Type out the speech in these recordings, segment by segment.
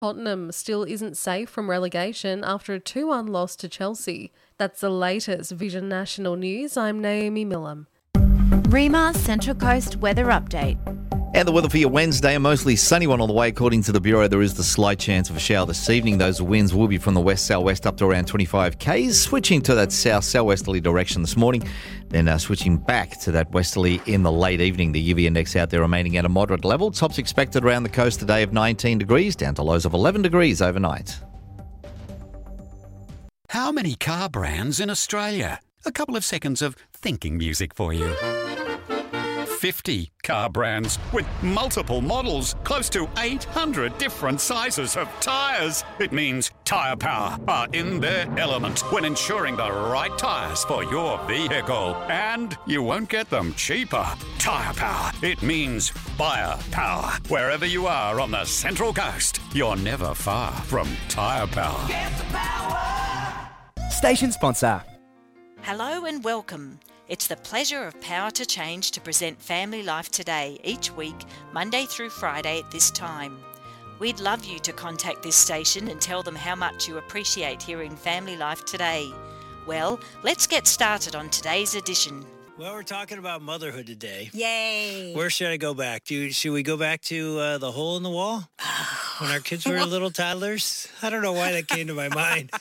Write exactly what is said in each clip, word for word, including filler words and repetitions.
Tottenham still isn't safe from relegation after a two one loss to Chelsea. That's the latest Vision National News. I'm Naomi Millam. REMA Central Coast Weather Update. And the weather for your Wednesday, a mostly sunny one on the way. According to the Bureau, there is the slight chance of a shower this evening. Those winds will be from the west-southwest up to around twenty-five kays, switching to that south-southwesterly direction this morning, then uh, switching back to that westerly in the late evening. The U V index out there remaining at a moderate level. Tops expected around the coast today of nineteen degrees, down to lows of eleven degrees overnight. How many car brands in Australia? A couple of seconds of thinking music for you. fifty car brands with multiple models, close to eight hundred different sizes of tyres. It means Tyre Power are in their element when ensuring the right tyres for your vehicle. And you won't get them cheaper. Tyre Power, it means buyer power. Wherever you are on the Central Coast, you're never far from Tyre Power. Get the power. Station sponsor. Hello and welcome. It's the pleasure of Power to Change to present Family Life Today each week, Monday through Friday at this time. We'd love you to contact this station and tell them how much you appreciate hearing Family Life Today. Well, let's get started on today's edition. Well, we're talking about motherhood today. Yay! Where should I go back? Do you, should we go back to uh, the hole in the wall? When our kids were little toddlers? I don't know why that came to my mind.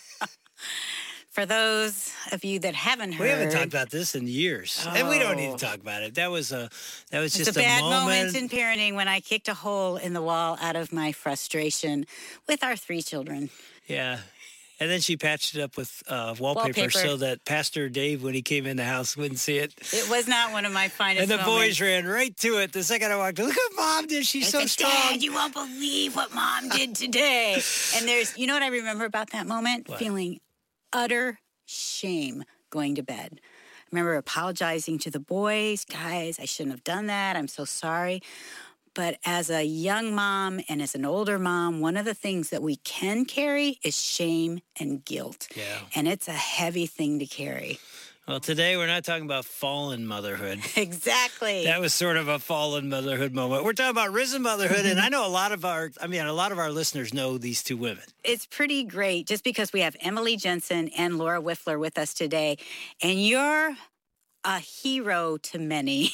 For those of you that haven't heard, we haven't talked about this in years, oh. and we don't need to talk about it. That was a that was it's just a bad a moment. moment in parenting when I kicked a hole in the wall out of my frustration with our three children. Yeah, and then she patched it up with uh, wallpaper, wallpaper so that Pastor Dave, when he came in the house, wouldn't see it. It was not one of my finest. And the moments. boys ran right to it the second I walked in. Look what Mom did. She's I so said, strong. Dad, you won't believe what Mom did today. And there's, you know what I remember about that moment? What? Feeling utter shame going to bed. I remember apologizing to the boys. Guys, I shouldn't have done that. I'm so sorry. But as a young mom and as an older mom, one of the things that we can carry is shame and guilt. Yeah. And it's a heavy thing to carry. Well, today we're not talking about fallen motherhood. Exactly. That was sort of a fallen motherhood moment. We're talking about risen motherhood, and I know a lot of our, I mean, a lot of our listeners know these two women. It's pretty great just because we have Emily Jensen and Laura Wiffler with us today, and you're a hero to many,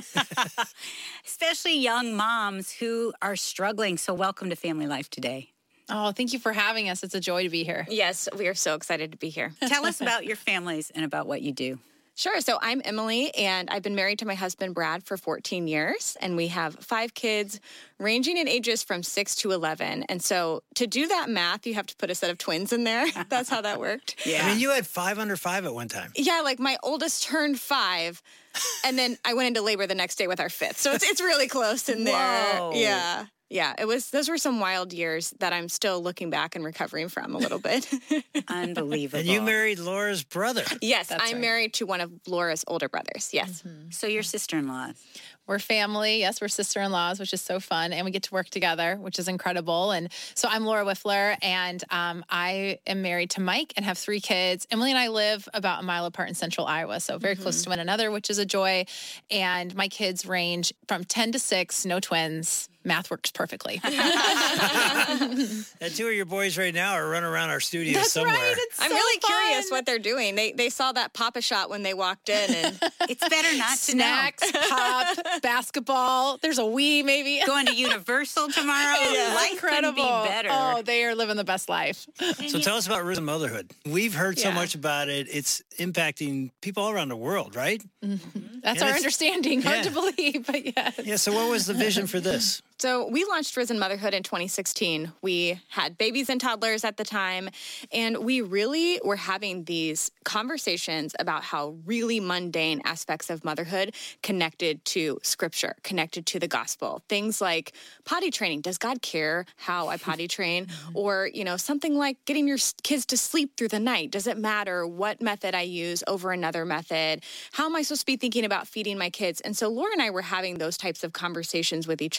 especially young moms who are struggling. So welcome to Family Life Today. Oh, thank you for having us. It's a joy to be here. Yes, we are so excited to be here. Tell us about your families and about what you do. Sure. So I'm Emily, and I've been married to my husband, Brad, for fourteen years, and we have five kids ranging in ages from six to eleven. And so to do that math, you have to put a set of twins in there. That's how that worked. Yeah. I mean, you had five under five at one time. Yeah, like my oldest turned five, and then I went into labor the next day with our fifth. So it's, it's really close in there. Whoa. Yeah. Yeah, it was. Those were some wild years that I'm still looking back and recovering from a little bit. Unbelievable. And you married Laura's brother. Yes, That's I'm right. married to one of Laura's older brothers. Yes. Mm-hmm. So your sister-in-law. We're family. Yes, we're sister-in-laws, which is so fun. And we get to work together, which is incredible. And so I'm Laura Wiffler, and um, I am married to Mike and have three kids. Emily and I live about a mile apart in central Iowa, so very mm-hmm. close to one another, which is a joy. And my kids range from ten to six, no twins. Math works perfectly. And two of your boys right now are running around our studio That's somewhere. Right. It's I'm so really fun. curious what they're doing. They they saw that Papa shot when they walked in, and it's better not to Snacks, know. pop, basketball. There's a Wii maybe. Going to Universal tomorrow. Yeah, Life incredible. couldn't be better. Oh, they are living the best life. So tell us about risen motherhood. We've heard so Yeah. much about it. It's impacting people all around the world, right? Mm-hmm. That's And our it's- understanding. Hard yeah. to believe, but yes. Yeah, so what was the vision for this? So we launched Risen Motherhood in twenty sixteen. We had babies and toddlers at the time, and we really were having these conversations about how really mundane aspects of motherhood connected to Scripture, connected to the gospel. Things like potty training. Does God care how I potty train? Or, you know, something like getting your kids to sleep through the night. Does it matter what method I use over another method? How am I supposed to be thinking about feeding my kids? And so Laura and I were having those types of conversations with each other.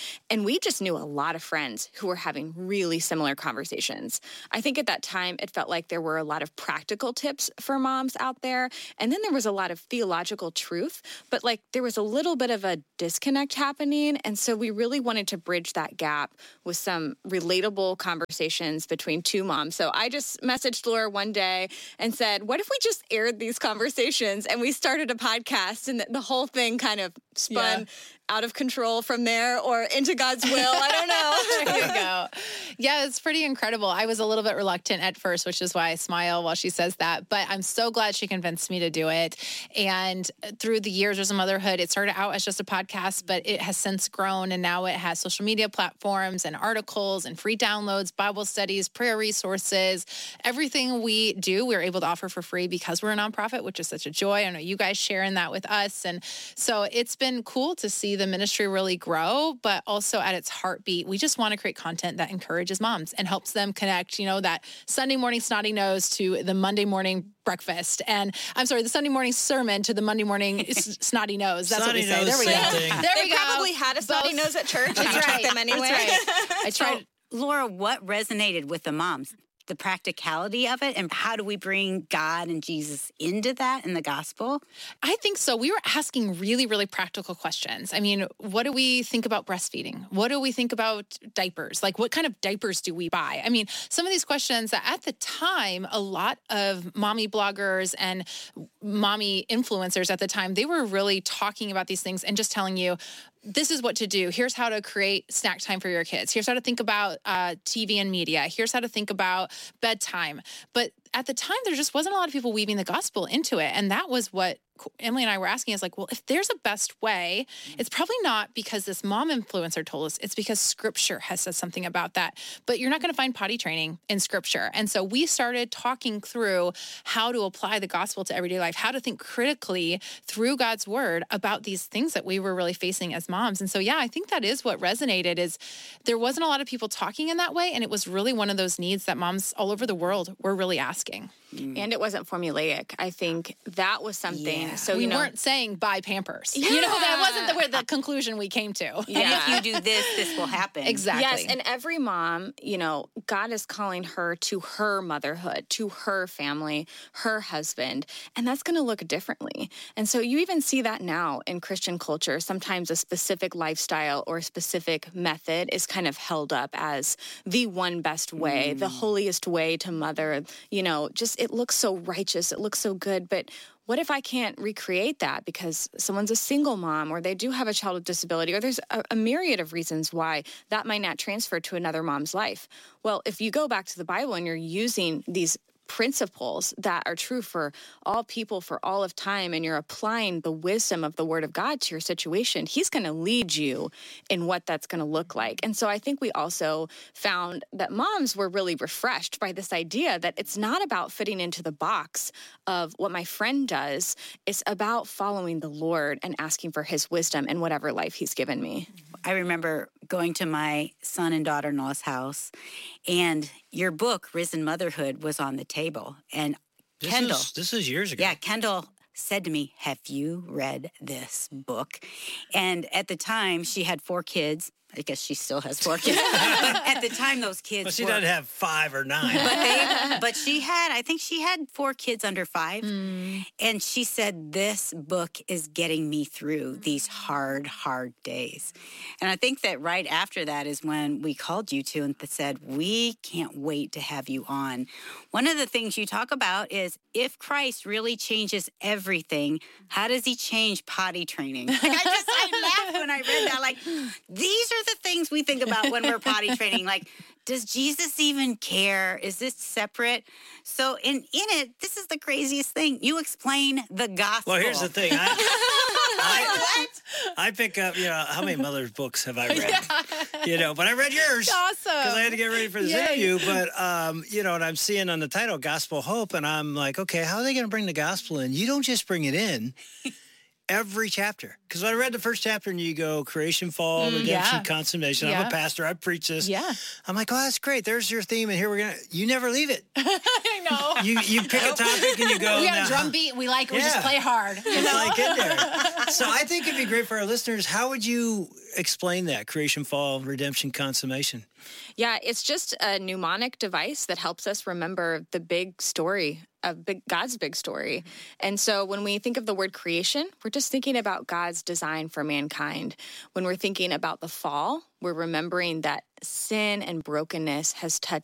And we just knew a lot of friends who were having really similar conversations. I think at that time, it felt like there were a lot of practical tips for moms out there. And then there was a lot of theological truth, but like there was a little bit of a disconnect happening. And so we really wanted to bridge that gap with some relatable conversations between two moms. So I just messaged Laura one day and said, what if we just aired these conversations and we started a podcast, and the, the whole thing kind of spun yeah. out of control from there, or into God's will. I don't know. There you go. Yeah, it's pretty incredible. I was a little bit reluctant at first, which is why I smile while she says that. But I'm so glad she convinced me to do it. And through the years of motherhood, it started out as just a podcast, but it has since grown. And now it has social media platforms and articles and free downloads, Bible studies, prayer resources. Everything we do, we're able to offer for free because we're a nonprofit, which is such a joy. I know you guys sharing that with us. And so it's been cool to see the ministry really grow, but also at its heartbeat, we just want to create content that encourages moms and helps them connect, you know, that Sunday morning snotty nose to the Monday morning breakfast. And I'm sorry, the Sunday morning sermon to the Monday morning s- snotty nose. That's snotty what we say. There we go. There they we go. probably had a snotty Both. nose at church. And That's you right. took them anyway. That's right. I tried. So, Laura, what resonated with the moms? The practicality of it, and how do we bring God and Jesus into that in the gospel? I think so. We were asking really, really practical questions. I mean, what do we think about breastfeeding? What do we think about diapers? Like, what kind of diapers do we buy? I mean, some of these questions that at the time, a lot of mommy bloggers and mommy influencers at the time, they were really talking about these things and just telling you, this is what to do. Here's how to create snack time for your kids. Here's how to think about uh, T V and media. Here's how to think about bedtime. But at the time, there just wasn't a lot of people weaving the gospel into it. And that was what Emily and I were asking, is like, well, if there's a best way, it's probably not because this mom influencer told us, it's because scripture has said something about that. But you're not going to find potty training in scripture. And so we started talking through how to apply the gospel to everyday life, how to think critically through God's word about these things that we were really facing as moms. And so, yeah, I think that is what resonated, is there wasn't a lot of people talking in that way. And it was really one of those needs that moms all over the world were really asking. And it wasn't formulaic. I think that was something. Yeah. So, we you know, weren't saying buy Pampers. Yeah. You know, that wasn't the, where the conclusion we came to. And if you do this, this will happen. Exactly. Yes, and every mom, you know, God is calling her to her motherhood, to her family, her husband, and that's going to look differently. And so you even see that now in Christian culture. Sometimes a specific lifestyle or a specific method is kind of held up as the one best way, mm. the holiest way to mother. You know, just it looks so righteous, it looks so good, but what if I can't recreate that because someone's a single mom, or they do have a child with disability, or there's a, a myriad of reasons why that might not transfer to another mom's life? Well, if you go back to the Bible and you're using these principles that are true for all people for all of time, and you're applying the wisdom of the Word of God to your situation, He's going to lead you in what that's going to look like. And so I think we also found that moms were really refreshed by this idea that it's not about fitting into the box of what my friend does. It's about following the Lord and asking for His wisdom in whatever life He's given me. I remember going to my son and daughter-in-law's house, and your book, Risen Motherhood, was on the table. And this Kendall... Is, this is years ago. Yeah, Kendall said to me, have you read this book? And at the time, she had four kids. I guess she still has four kids. But at the time, those kids Well, she were... doesn't have five or nine. But, they, but she had, I think she had four kids under five. Mm. And she said, this book is getting me through these hard, hard days. And I think that right after that is when we called you two and said, we can't wait to have you on. One of the things you talk about is, if Christ really changes everything, how does He change potty training? Like, I just, I laughed when I read that. Like, these are the things we think about when we're potty training. Like, does Jesus even care? Is this separate? So in, in it, this is the craziest thing. You explain the gospel. Well, here's the thing. I, I, I pick up, you know, how many mother's books have I read? Yeah. You know, but I read yours. Awesome. Because I had to get ready for this Yay. interview. But, um, you know, and I'm seeing on the title, Gospel Hope, and I'm like, okay, how are they going to bring the gospel in? You don't just bring it in. every chapter. Because when I read the first chapter and you go creation, fall, Mm, redemption, yeah. consummation. Yeah. I'm a pastor. I preach this. Yeah. I'm like, oh, that's great. There's your theme. And here we're going to, you never leave it. I know. You you pick a topic and you go. we got now, a drum beat. We like. We Yeah. just play hard. You It's know? like in there. So I think it'd be great for our listeners. How would you explain that? Creation, fall, redemption, consummation. Yeah, it's just a mnemonic device that helps us remember the big story of big, God's big story. And so when we think of the word creation, we're just thinking about God's design for mankind. When we're thinking about the fall, we're remembering that sin and brokenness has touched